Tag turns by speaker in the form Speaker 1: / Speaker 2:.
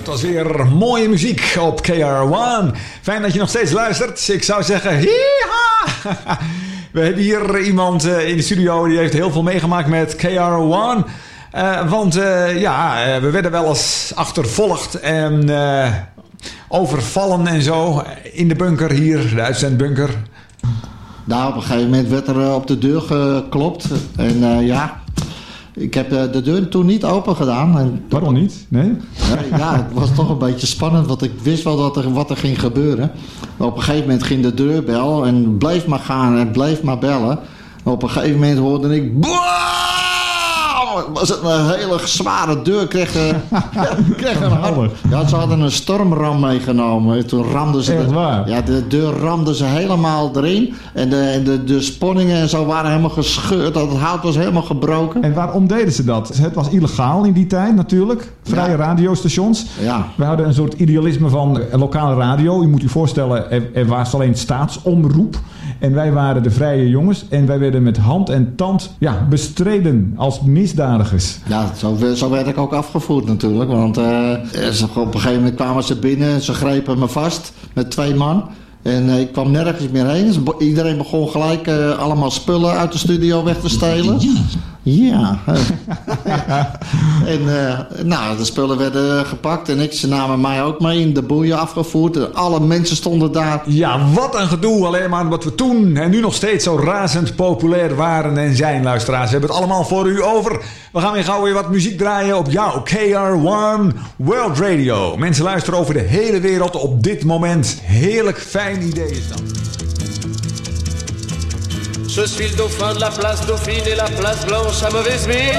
Speaker 1: Dat was weer mooie muziek op KR1. Fijn dat je nog steeds luistert. Ik zou zeggen, hiha! We hebben hier iemand in de studio die heeft heel veel meegemaakt met KR1. Want we werden wel eens achtervolgd en overvallen en zo in de bunker hier, de uitzendbunker.
Speaker 2: Nou, op een gegeven moment werd er op de deur geklopt. En ik heb de deur toen niet open gedaan. En
Speaker 1: waarom niet? Nee?
Speaker 2: Ja, het was toch een beetje spannend, want ik wist wel wat er ging gebeuren. Maar op een gegeven moment ging de deurbel en bleef maar gaan en bleef maar bellen. En op een gegeven moment hoorde ik... Was het een hele zware deur, kreeg een hard. Ja, ze hadden een stormram meegenomen. Toen ramden ze...
Speaker 1: Echt waar?
Speaker 2: Ja, de deur ramden ze helemaal erin. En de sponningen en zo waren helemaal gescheurd. Het hout was helemaal gebroken.
Speaker 1: En waarom deden ze dat? Het was illegaal in die tijd natuurlijk. Vrije radiostations.
Speaker 2: Ja.
Speaker 1: We hadden een soort idealisme van lokale radio. Je moet je voorstellen, er was alleen staatsomroep. En wij waren de vrije jongens. En wij werden met hand en tand bestreden als misdadigers.
Speaker 2: Ja, zo werd ik ook afgevoerd natuurlijk. Want op een gegeven moment kwamen ze binnen. Ze grepen me vast met 2 man. En ik kwam nergens meer heen. Dus iedereen begon gelijk allemaal spullen uit de studio weg te stelen. Ja. En de spullen werden gepakt en ze namen mij ook mee in de boeien afgevoerd. En alle mensen stonden daar.
Speaker 1: Ja, wat een gedoe. Alleen maar wat we toen en nu nog steeds zo razend populair waren en zijn, luisteraars. We hebben het allemaal voor u over. We gaan weer gauw weer wat muziek draaien op jouw KR1 World Radio. Mensen luisteren over de hele wereld op dit moment. Heerlijk fijn idee is dat.
Speaker 3: Je suis le dauphin de la place Dauphine et la place Blanche à mauvaise mine.